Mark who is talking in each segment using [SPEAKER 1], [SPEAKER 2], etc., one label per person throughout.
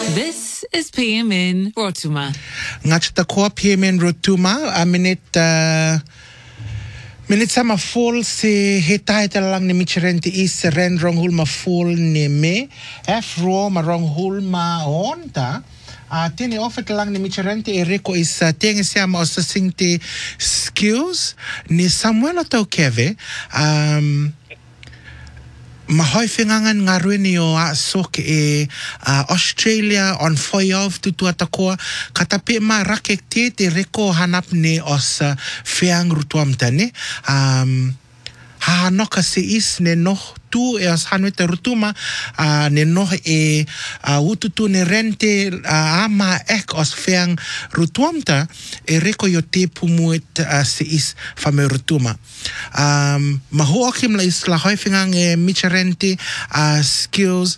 [SPEAKER 1] This is PMN Rotuma.
[SPEAKER 2] Ngachta ko PMN Rotuma a minute sama fall se hetai lang ni micherente is ren rong hulma fall ni me f ro ma rong hulma onta tini offer lang ni micherente ereko is tengi siama o singte skills ni Samuel to keve mahoi ngarwini o sok Australia on foyov tutu atakoa katape ma rakek te reko hanap ne os feang rutuam tane ha noka se is ne no tu as hanweta rutuma ne no ututu ne rente ama ek os feang rutuamta reko yo te pumuet se is fame rutuma maho akim la isla hoifingang micharente skills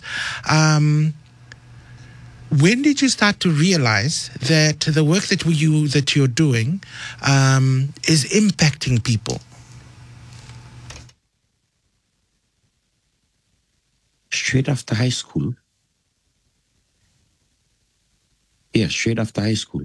[SPEAKER 2] when did you start to realize that the work that you're doing is impacting people?
[SPEAKER 3] Straight after high school. Yeah, straight after high school.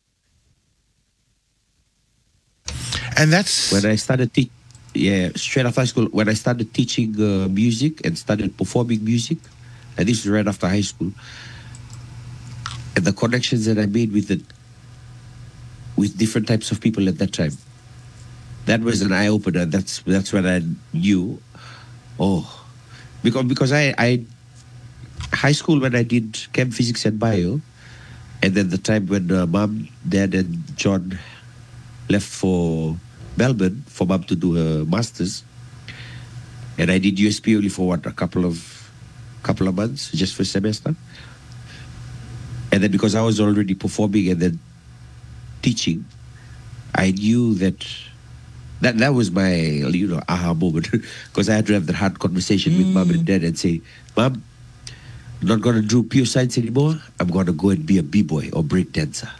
[SPEAKER 2] And that's
[SPEAKER 3] when I started straight after high school, when I started teaching music and started performing music. And this is right after high school. And the connections that I made with different types of people at that time. That was an eye opener. That's when I knew, because I high school when I did chem physics and bio, and then the time when mom, dad, and John left for Melbourne for mom to do her masters, and I did USP only for a couple of months, just for a semester. And then because I was already performing and then teaching, I knew that was my aha moment, because I had to have that hard conversation with mom and dad and say, Mom, I'm not going to do pure science anymore. I'm going to go and be a b-boy or break dancer.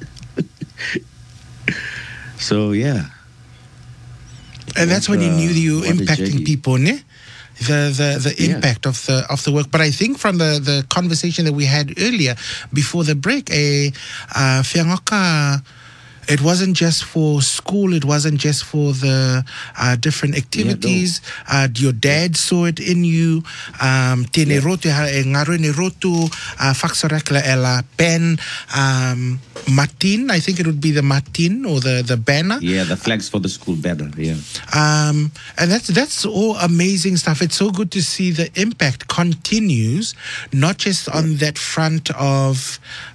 [SPEAKER 3] So yeah.
[SPEAKER 2] And that's when you knew you were impacting people, ne? The impact of the work. But I think from the conversation that we had earlier before the break, Fiangoka, it wasn't just for school, it wasn't just for the different activities. Your dad saw it in you. Tene roto ngarone roto faksorekla ela pen Martin, I think it would be the Martin or the banner.
[SPEAKER 3] Yeah, the flags for the school banner, yeah.
[SPEAKER 2] And that's all amazing stuff. It's so good to see the impact continues, not just on that front of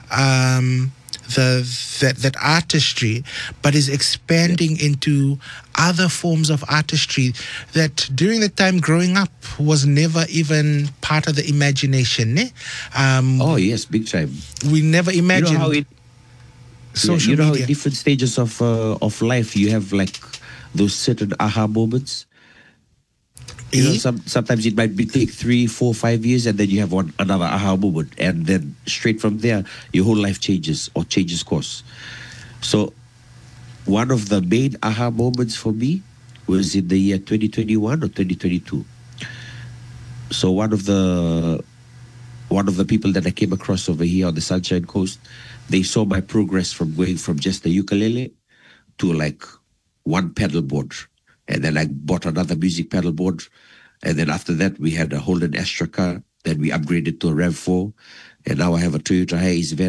[SPEAKER 2] that artistry, but is expanding into other forms of artistry that during the time growing up was never even part of the imagination.
[SPEAKER 3] Yes, big time.
[SPEAKER 2] We never imagined social media.
[SPEAKER 3] In different stages of life you have like those certain aha moments. Sometimes it might take 3, 4, 5 years, and then you have another aha moment, and then straight from there your whole life changes or changes course. So one of the main aha moments for me was in the year 2021 or 2022. So one of the people that I came across over here on the Sunshine Coast, they saw my progress from going from just a ukulele to like one pedal board. And then I bought another music pedal board. And then after that, we had a Holden Astra car. Then we upgraded to a RAV4. And now I have a Toyota Hiace van.